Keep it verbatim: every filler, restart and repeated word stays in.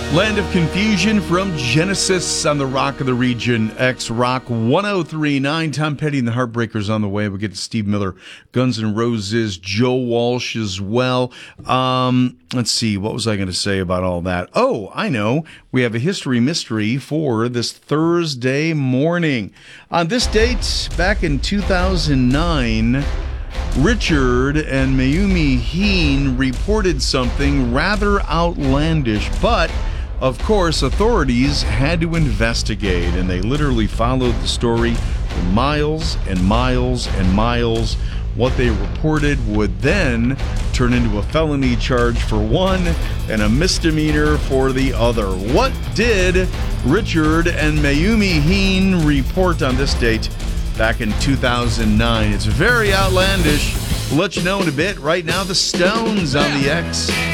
Land of Confusion from Genesis on the Rock of the Region, X-Rock one oh three point nine. Tom Petty and the Heartbreakers on the way. We'll get to Steve Miller, Guns N' Roses, Joe Walsh as well. Um, let's see, what was I going to say about all that? Oh, I know. We have a history mystery for this Thursday morning. On this date, back in two thousand nine... Richard and Mayumi Heen reported something rather outlandish, but of course authorities had to investigate, and they literally followed the story for miles and miles and miles. What they reported would then turn into a felony charge for one and a misdemeanor for the other. What did Richard and Mayumi Heen report on this date back in two thousand nine? It's very outlandish. We'll let you know in a bit. Right now, the Stones on the X.